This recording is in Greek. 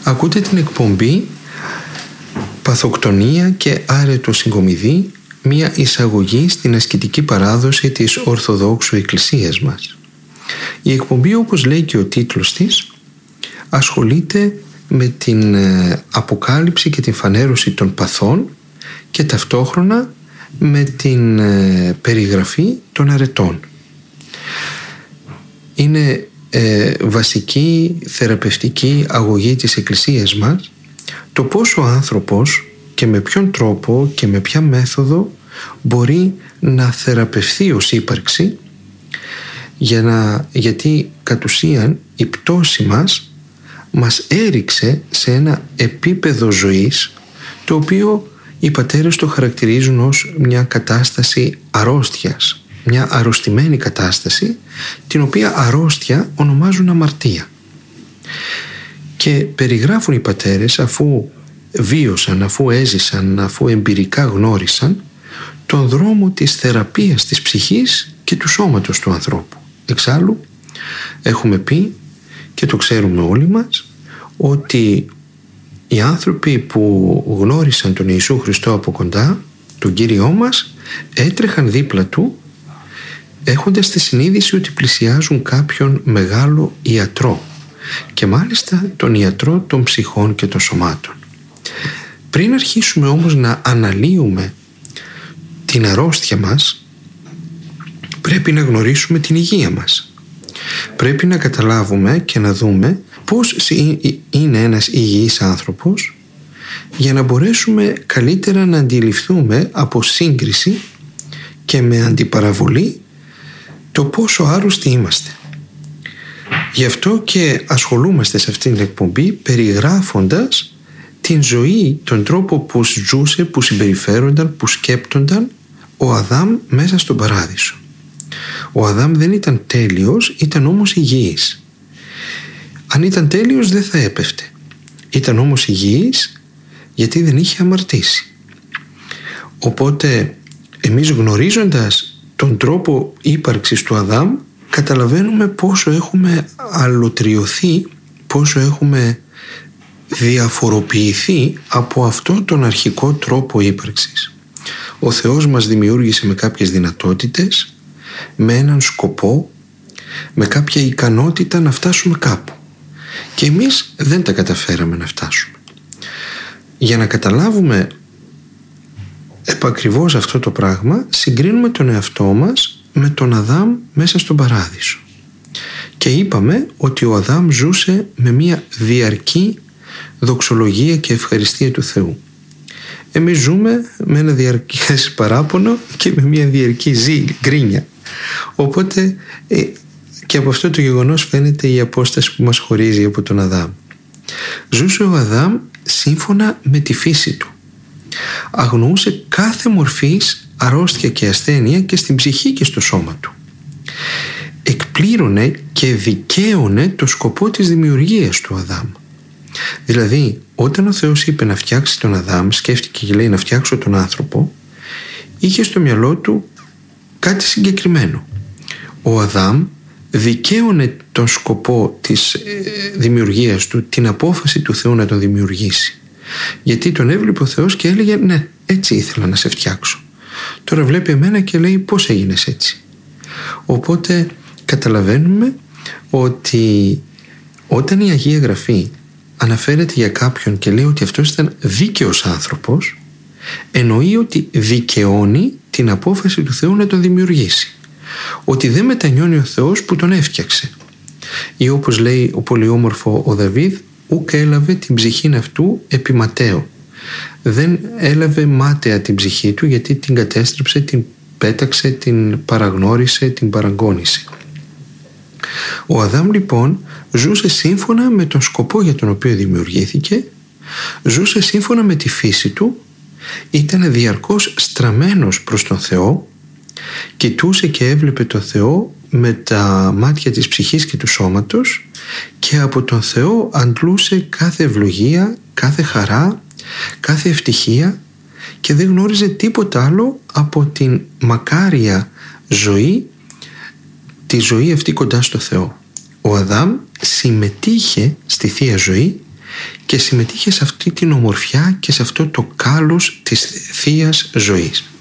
Ακούτε την εκπομπή «Παθοκτονία και άρετο συγκομιδή», μια εισαγωγή στην ασκητική παράδοση της Ορθοδόξου Εκκλησίας μας. Η εκπομπή, όπως λέει και ο τίτλος της, ασχολείται με την αποκάλυψη και την φανέρωση των παθών και ταυτόχρονα με την περιγραφή των αρετών. Είναι βασική θεραπευτική αγωγή της Εκκλησίας μας το πώς ο άνθρωπος και με ποιον τρόπο και με ποια μέθοδο μπορεί να θεραπευθεί ως ύπαρξη, γιατί κατ' ουσίαν η πτώση μας έριξε σε ένα επίπεδο ζωής το οποίο οι πατέρες το χαρακτηρίζουν ως μια κατάσταση αρρώστιας, μια αρρωστημένη κατάσταση, την οποία αρρώστια ονομάζουν αμαρτία. Και περιγράφουν οι πατέρες, αφού βίωσαν, αφού έζησαν, αφού εμπειρικά γνώρισαν τον δρόμο της θεραπείας της ψυχής και του σώματος του ανθρώπου. Εξάλλου έχουμε πει και το ξέρουμε όλοι μας ότι οι άνθρωποι που γνώρισαν τον Ιησού Χριστό από κοντά, τον Κύριό μας, έτρεχαν δίπλα του έχοντας τη συνείδηση ότι πλησιάζουν κάποιον μεγάλο ιατρό, και μάλιστα τον ιατρό των ψυχών και των σωμάτων. Πριν αρχίσουμε όμως να αναλύουμε την αρρώστια μας, πρέπει να γνωρίσουμε την υγεία μας. Πρέπει να καταλάβουμε και να δούμε πώς είναι ένας υγιής άνθρωπος, για να μπορέσουμε καλύτερα να αντιληφθούμε από σύγκριση και με αντιπαραβολή το πόσο άρρωστοι είμαστε. Γι' αυτό και ασχολούμαστε σε αυτήν την εκπομπή περιγράφοντας την ζωή, τον τρόπο που ζούσε, που συμπεριφέρονταν, που σκέπτονταν ο Αδάμ μέσα στον παράδεισο. Ο Αδάμ δεν ήταν τέλειος, ήταν όμως υγιής. Αν ήταν τέλειος δεν θα έπεφτε. Ήταν όμως υγιής γιατί δεν είχε αμαρτήσει. Οπότε εμείς, γνωρίζοντας τον τρόπο ύπαρξης του Αδάμ, καταλαβαίνουμε πόσο έχουμε αλωτριωθεί, πόσο έχουμε διαφοροποιηθεί από αυτόν τον αρχικό τρόπο ύπαρξης. Ο Θεός μας δημιούργησε με κάποιες δυνατότητες, με έναν σκοπό, με κάποια ικανότητα να φτάσουμε κάπου, και εμείς δεν τα καταφέραμε να φτάσουμε. Για να καταλάβουμε επακριβώς αυτό το πράγμα, συγκρίνουμε τον εαυτό μας με τον Αδάμ μέσα στον παράδεισο, και είπαμε ότι ο Αδάμ ζούσε με μια διαρκή δοξολογία και ευχαριστία του Θεού. Εμείς ζούμε με ένα διαρκές παράπονο και με μια διαρκή γκρίνια. Οπότε και από αυτό το γεγονός φαίνεται η απόσταση που μας χωρίζει από τον Αδάμ. Ζούσε ο Αδάμ σύμφωνα με τη φύση του. Αγνοούσε κάθε μορφής αρρώστια και ασθένεια και στην ψυχή και στο σώμα του. Εκπλήρωνε και δικαίωνε το σκοπό της δημιουργίας του Αδάμ. Δηλαδή, όταν ο Θεός είπε να φτιάξει τον Αδάμ, σκέφτηκε και λέει να φτιάξω τον άνθρωπο, είχε στο μυαλό του κάτι συγκεκριμένο. Ο Αδάμ δικαίωνε τον σκοπό της δημιουργίας του, την απόφαση του Θεού να τον δημιουργήσει. Γιατί τον έβλεπε ο Θεός και έλεγε ναι, έτσι ήθελα να σε φτιάξω. Τώρα βλέπει εμένα και λέει πώς έγινες έτσι. Οπότε καταλαβαίνουμε ότι όταν η Αγία Γραφή αναφέρεται για κάποιον και λέει ότι αυτός ήταν δίκαιος άνθρωπος, εννοεί ότι δικαιώνει την απόφαση του Θεού να τον δημιουργήσει. Ότι δεν μετανιώνει ο Θεός που τον έφτιαξε. Ή όπως λέει ο πολυόμορφο ο Δαβίδ, ουκ έλαβε την ψυχήν αυτού επιματέω. Δεν έλαβε μάταια την ψυχή του, γιατί την κατέστρεψε, την πέταξε, την παραγνώρισε, την παραγκώνησε. Ο Αδάμ λοιπόν ζούσε σύμφωνα με τον σκοπό για τον οποίο δημιουργήθηκε, ζούσε σύμφωνα με τη φύση του, ήταν διαρκώς στραμμένος προς τον Θεό, κοιτούσε και έβλεπε τον Θεό με τα μάτια της ψυχής και του σώματος, και από τον Θεό αντλούσε κάθε ευλογία, κάθε χαρά, κάθε ευτυχία, και δεν γνώριζε τίποτα άλλο από την μακάρια ζωή, τη ζωή αυτή κοντά στο Θεό. Ο Αδάμ συμμετείχε στη Θεία Ζωή και συμμετείχε σε αυτή την ομορφιά και σε αυτό το κάλος της θείας ζωής.